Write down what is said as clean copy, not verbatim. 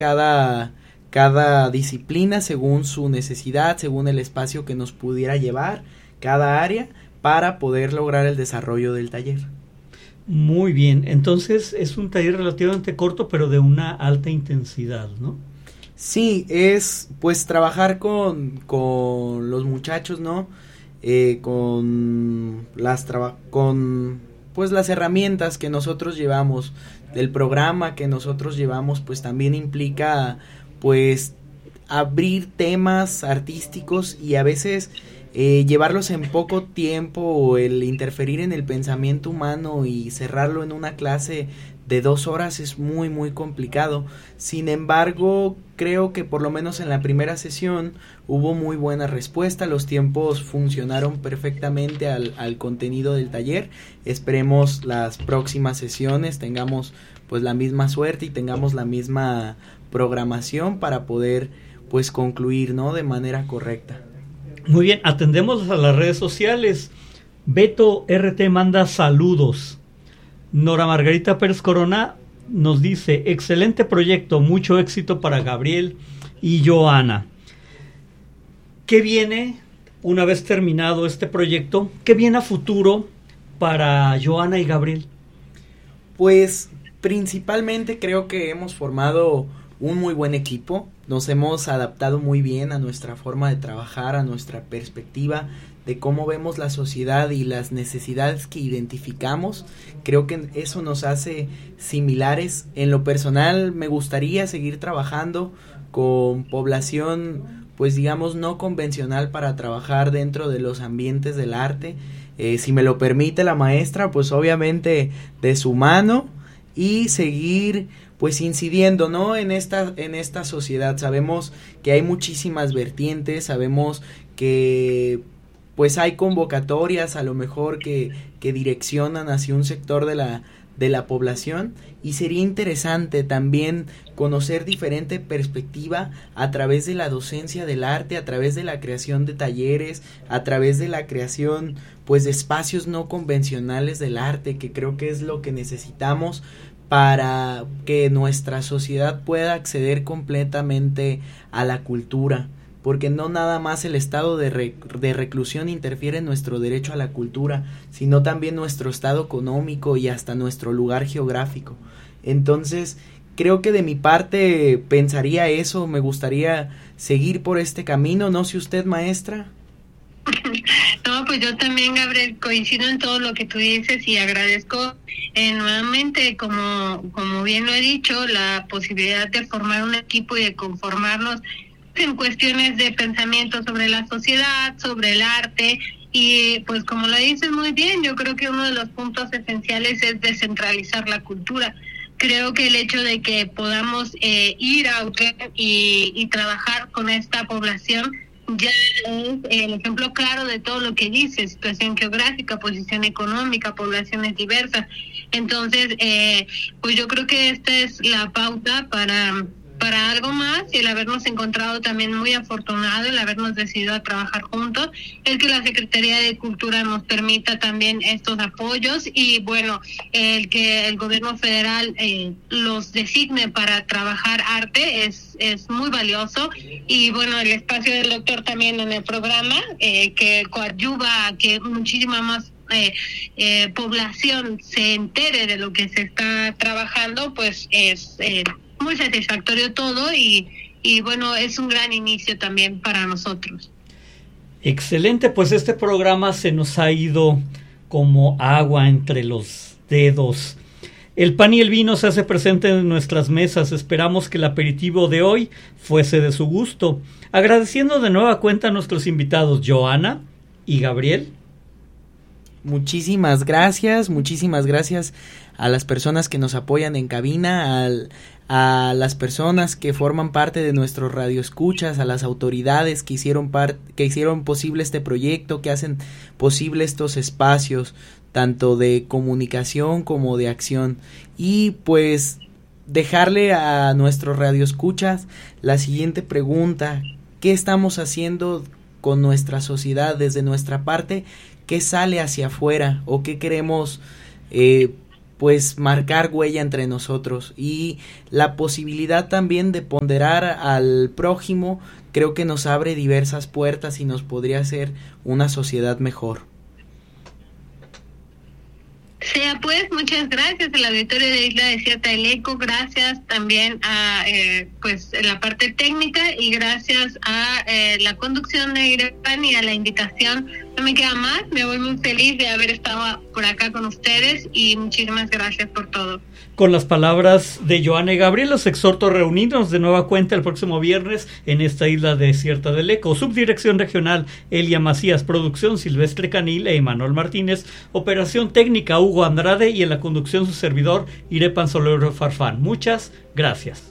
cada disciplina según su necesidad, según el espacio que nos pudiera llevar cada área para poder lograr el desarrollo del taller. Muy bien, entonces es un taller relativamente corto pero de una alta intensidad, ¿no? Sí, es pues trabajar con los muchachos, ¿no? Con pues las herramientas que nosotros llevamos, el programa que nosotros llevamos, pues también implica pues abrir temas artísticos y a veces llevarlos en poco tiempo, o el interferir en el pensamiento humano y cerrarlo en una clase de 2 horas es muy muy complicado. Sin embargo, creo que por lo menos en la primera sesión hubo muy buena respuesta, los tiempos funcionaron perfectamente al contenido del taller. Esperemos las próximas sesiones tengamos pues la misma suerte y tengamos la misma programación para poder pues concluir, ¿no?, de manera correcta. Muy bien, atendemos a las redes sociales. Beto RT manda saludos. Nora Margarita Pérez Corona nos dice: excelente proyecto, mucho éxito para Gabriel y Joana. ¿Qué viene una vez terminado este proyecto? ¿Qué viene a futuro para Joana y Gabriel? Pues principalmente creo que hemos formado un muy buen equipo, nos hemos adaptado muy bien a nuestra forma de trabajar, a nuestra perspectiva de cómo vemos la sociedad y las necesidades que identificamos. Creo que eso nos hace similares. En lo personal me gustaría seguir trabajando con población pues digamos no convencional para trabajar dentro de los ambientes del arte, si me lo permite la maestra, pues obviamente de su mano, y seguir pues incidiendo, ¿no?, en esta sociedad. Sabemos que hay muchísimas vertientes, sabemos que pues hay convocatorias a lo mejor que direccionan hacia un sector de la población, y sería interesante también conocer diferente perspectiva a través de la docencia del arte, a través de la creación de talleres, a través de la creación pues de espacios no convencionales del arte, que creo que es lo que necesitamos para que nuestra sociedad pueda acceder completamente a la cultura, porque no nada más el estado de reclusión interfiere en nuestro derecho a la cultura, sino también nuestro estado económico y hasta nuestro lugar geográfico. Entonces, creo que de mi parte pensaría eso, me gustaría seguir por este camino. No sé usted, maestra. No, pues yo también, Gabriel, coincido en todo lo que tú dices y agradezco nuevamente, como bien lo he dicho, la posibilidad de formar un equipo y de conformarnos en cuestiones de pensamiento sobre la sociedad, sobre el arte. Y pues como lo dices muy bien, yo creo que uno de los puntos esenciales es descentralizar la cultura. Creo que el hecho de que podamos ir a y trabajar con esta población ya es el ejemplo claro de todo lo que dice: situación geográfica, posición económica, poblaciones diversas. Entonces, pues yo creo que esta es la pauta para algo más, y el habernos encontrado también muy afortunado, el habernos decidido a trabajar juntos, el que la Secretaría de Cultura nos permita también estos apoyos, y bueno, el que el gobierno federal los designe para trabajar arte es muy valioso. Y bueno, el espacio del doctor también en el programa, que coadyuva a que muchísima más población se entere de lo que se está trabajando, pues es muy satisfactorio todo, y bueno, es un gran inicio también para nosotros. Excelente, pues este programa se nos ha ido como agua entre los dedos. El pan y el vino se hace presente en nuestras mesas. Esperamos que el aperitivo de hoy fuese de su gusto. Agradeciendo de nueva cuenta a nuestros invitados Joana y Gabriel. Muchísimas gracias a las personas que nos apoyan en cabina, a las personas que forman parte de nuestros radioescuchas, a las autoridades que hicieron posible este proyecto, que hacen posible estos espacios, tanto de comunicación como de acción. Y pues dejarle a nuestros radioescuchas la siguiente pregunta: ¿qué estamos haciendo con nuestra sociedad desde nuestra parte? ¿Qué sale hacia afuera o qué queremos pues marcar huella entre nosotros, y la posibilidad también de ponderar al prójimo creo que nos abre diversas puertas y nos podría hacer una sociedad mejor. Sea pues, muchas gracias al auditorio de Isla Desierta del Eco, gracias también a pues la parte técnica y gracias a la conducción de IREPAN y a la invitación. No me queda más, me voy muy feliz de haber estado por acá con ustedes y muchísimas gracias por todo. Con las palabras de Joana y Gabriel, los exhorto a reunirnos de nueva cuenta el próximo viernes en esta Isla Desierta del Eco. Subdirección regional Elia Macías, producción Silvestre Canil e Emanuel Martínez, operación técnica Hugo Andrade y en la conducción su servidor Irepan Solero Farfán. Muchas gracias.